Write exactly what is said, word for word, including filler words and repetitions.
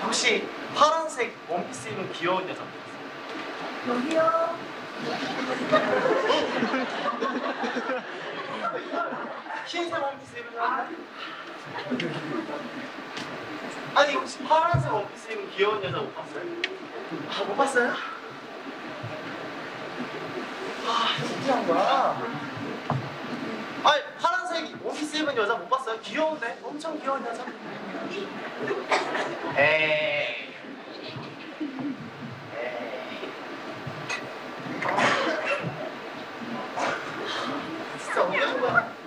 혹시 파란색 원피스 입은 귀여운 여자 봤어요? 여기요. 흰색 원피스 입은 여자? 아니 혹시 파란색 원피스 입은 귀여운 여자 못 봤어요? 아, 못 봤어요? 아, 어떻게 한 거야? 아니, 파란색 원피스 입은 여자 못 봤어요? 귀여운데? 엄청 귀여운 여자? 에이.